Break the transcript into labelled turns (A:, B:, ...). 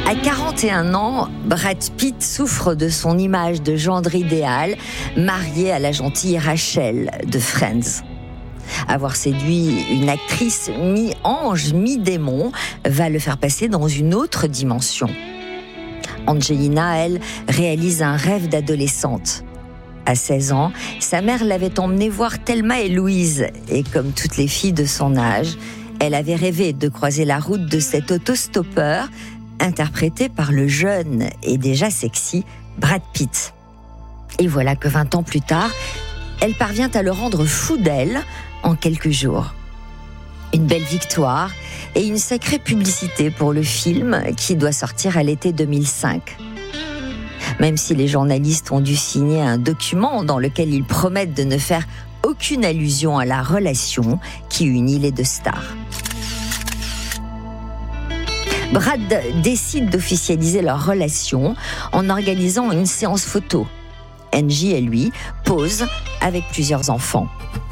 A: À 41 ans, Brad Pitt souffre de son image de gendre idéal, marié à la gentille Rachel de Friends. Avoir séduit une actrice mi-ange, mi-démon va le faire passer dans une autre dimension. Angelina, elle, réalise un rêve d'adolescente. À 16 ans, sa mère l'avait emmenée voir Thelma et Louise. Et comme toutes les filles de son âge, elle avait rêvé de croiser la route de cet autostoppeur, interprété par le jeune et déjà sexy Brad Pitt. Et voilà que 20 ans plus tard, elle parvient à le rendre fou d'elle en quelques jours. Une belle victoire et une sacrée publicité pour le film qui doit sortir à l'été 2005. Même si les journalistes ont dû signer un document dans lequel ils promettent de ne faire aucune allusion à la relation qui unit les deux stars. Brad décide d'officialiser leur relation en organisant une séance photo. Angie et lui posent avec plusieurs enfants.